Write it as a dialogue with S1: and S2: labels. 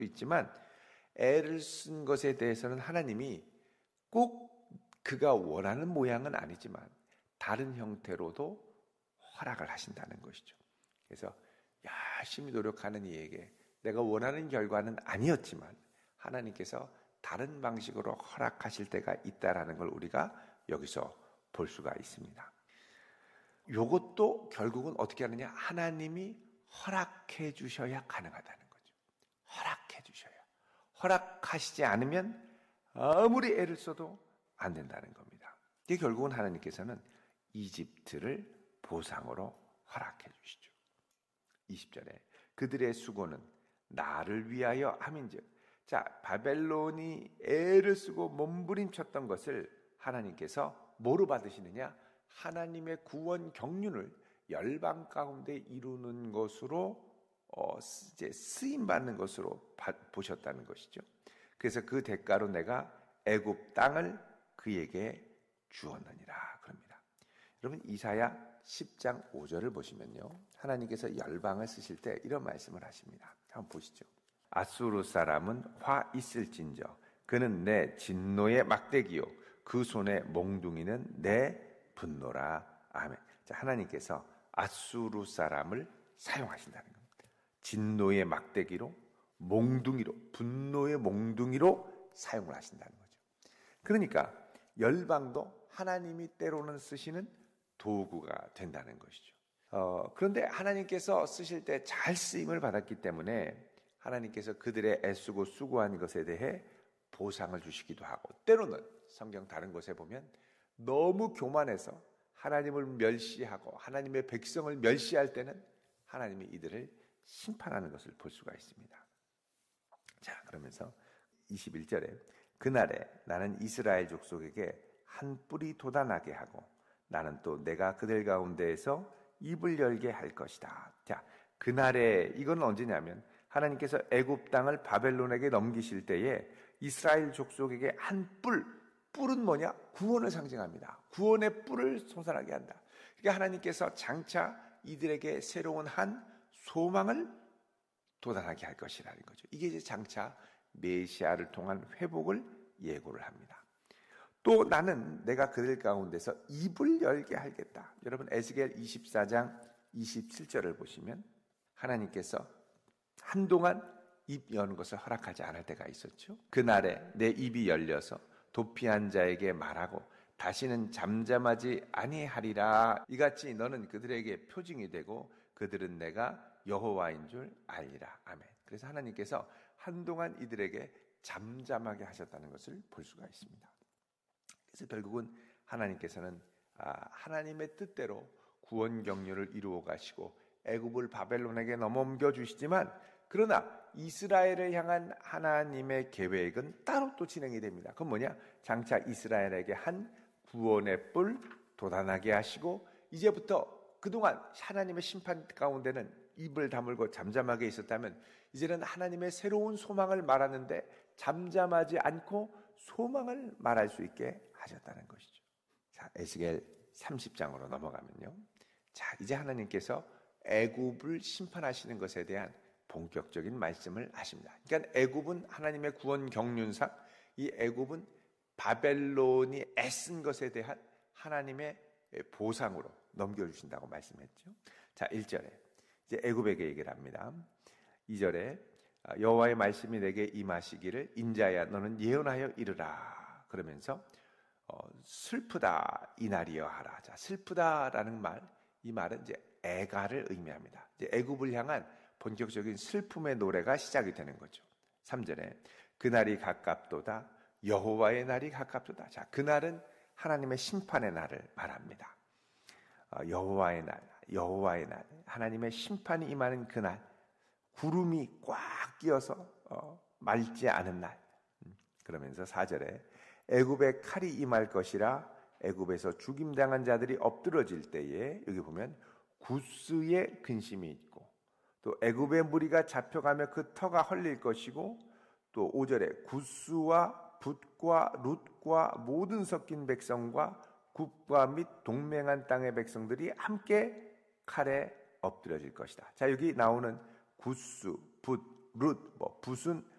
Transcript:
S1: 있지만 애를 쓴 것에 대해서는 하나님이 꼭 그가 원하는 모양은 아니지만 다른 형태로도 허락을 하신다는 것이죠. 그래서 열심히 노력하는 이에게 내가 원하는 결과는 아니었지만 하나님께서 다른 방식으로 허락하실 때가 있다라는 걸 우리가 여기서 볼 수가 있습니다. 이것도 결국은 어떻게 하느냐? 하나님이 허락해 주셔야 가능하다는 거죠. 허락해 주셔야. 허락하시지 않으면 아무리 애를 써도 안 된다는 겁니다. 이게 결국은 하나님께서는 이집트를 보상으로 허락해 주시죠. 20절에 그들의 수고는 나를 위하여 함인즉, 자, 바벨론이 애를 쓰고 몸부림쳤던 것을 하나님께서 뭐로 받으시느냐? 하나님의 구원 경륜을 열방 가운데 이루는 것으로 이제 쓰임 받는 것으로 보셨다는 것이죠. 그래서 그 대가로 내가 애굽 땅을 그에게 주었느니라 그럽니다. 여러분 이사야 10장 5절을 보시면요, 하나님께서 열방을 쓰실 때 이런 말씀을 하십니다. 한번 보시죠. 아수르 사람은 화 있을진저 그는 내 진노의 막대기요 그 손의 몽둥이는 내 분노라. 아멘. 자, 하나님께서 아수르 사람을 사용하신다는 겁니다. 진노의 막대기로, 몽둥이로, 분노의 몽둥이로 사용을 하신다는 거죠. 그러니까 열방도 하나님이 때로는 쓰시는 도구가 된다는 것이죠. 그런데 하나님께서 쓰실 때 잘 쓰임을 받았기 때문에 하나님께서 그들의 애쓰고 수고한 것에 대해 보상을 주시기도 하고, 때로는 성경 다른 곳에 보면 너무 교만해서 하나님을 멸시하고 하나님의 백성을 멸시할 때는 하나님이 이들을 심판하는 것을 볼 수가 있습니다. 자, 그러면서 21절에 그날에 나는 이스라엘 족속에게 한 뿔이 돋아나게 하고 나는 또 내가 그들 가운데에서 입을 열게 할 것이다. 자, 그날에, 이건 언제냐면 하나님께서 애굽 땅을 바벨론에게 넘기실 때에 이스라엘 족속에게 한 뿔은 뭐냐? 구원을 상징합니다. 구원의 뿔을 솟아나게 한다. 그러니까 하나님께서 장차 이들에게 새로운 한 소망을 돋아나게 할 것이라는 거죠. 이게 이제 장차 메시아를 통한 회복을 예고를 합니다. 또 나는 내가 그들 가운데서 입을 열게 하겠다. 여러분 에스겔 24장 27절을 보시면 하나님께서 한동안 입 여는 것을 허락하지 않을 때가 있었죠. 그날에 내 입이 열려서 도피한 자에게 말하고 다시는 잠잠하지 아니하리라. 이같이 너는 그들에게 표징이 되고 그들은 내가 여호와인 줄 알리라. 아멘. 그래서 하나님께서 한동안 이들에게 잠잠하게 하셨다는 것을 볼 수가 있습니다. 그래서 결국은 하나님께서는 하나님의 뜻대로 구원 경륜을 이루어 가시고 애굽을 바벨론에게 넘겨 주시지만, 그러나 이스라엘을 향한 하나님의 계획은 따로 또 진행이 됩니다. 그건 뭐냐? 장차 이스라엘에게 한 구원의 뿔 돋아나게 하시고, 이제부터 그동안 하나님의 심판 가운데는 입을 다물고 잠잠하게 있었다면 이제는 하나님의 새로운 소망을 말하는데 잠잠하지 않고 소망을 말할 수 있게 하셨다는 것이죠. 자, 에스겔 30장으로 넘어가면요, 자, 이제 하나님께서 애굽을 심판하시는 것에 대한 본격적인 말씀을 하십니다. 그러니까 애굽은 하나님의 구원 경륜상 이 애굽은 바벨론이 애쓴 것에 대한 하나님의 보상으로 넘겨주신다고 말씀했죠. 자, 1절에 이제 애굽에게 얘기를 합니다. 2절에 여호와의 말씀이 내게 임하시기를 인자야 너는 예언하여 이르라. 그러면서 슬프다 이날이여 하라. 자, 슬프다라는 말, 이 말은 이제 애가를 의미합니다. 이제 애굽을 향한 본격적인 슬픔의 노래가 시작이 되는 거죠. 3절에 그날이 가깝도다 여호와의 날이 가깝도다. 자, 그날은 하나님의 심판의 날을 말합니다. 여호와의 날, 하나님의 심판이 임하는 그날, 구름이 꽉 끼어서 맑지 않은 날. 그러면서 4절에 애굽의 칼이 임할 것이라 애굽에서 죽임당한 자들이 엎드러질 때에, 여기 보면 구스의 근심이 있고, 또 애굽의 무리가 잡혀가며 그 터가 헐릴 것이고, 또 5절에 구스와 붓과 룻과 모든 섞인 백성과 국과 및 동맹한 땅의 백성들이 함께 칼에 엎드려질 것이다. 자, 여기 나오는 구스, 붓, 룻, 붓은